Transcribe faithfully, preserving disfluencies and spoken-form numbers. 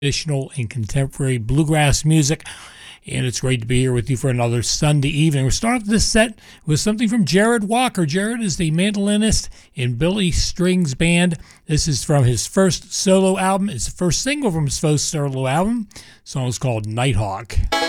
traditional and contemporary bluegrass music. And it's great to be here with you for another Sunday evening. We'll start off this set with something from Jared Walker. Jared is the mandolinist in Billy Strings Band. This is from his first solo album. It's the first single from his first solo album. The song is called Nighthawk.